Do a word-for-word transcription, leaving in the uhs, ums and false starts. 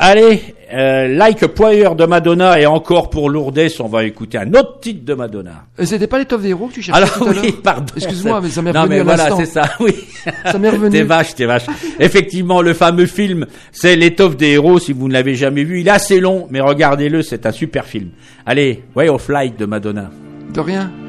allez, euh, Like a Prayer de Madonna et encore pour Lourdes, on va écouter un autre titre de Madonna. Et c'était pas l'étoffe des héros que tu cherchais Alors tout à oui, l'heure pardon. Excuse-moi, mais ça m'est Non, revenu mais à voilà, l'instant. c'est ça, oui. Ça m'est revenu. T'es vache, t'es vache. Effectivement, le fameux film, c'est l'étoffe des héros, si vous ne l'avez jamais vu. Il est assez long, mais regardez-le, c'est un super film. Allez, Way of Light de Madonna. De rien.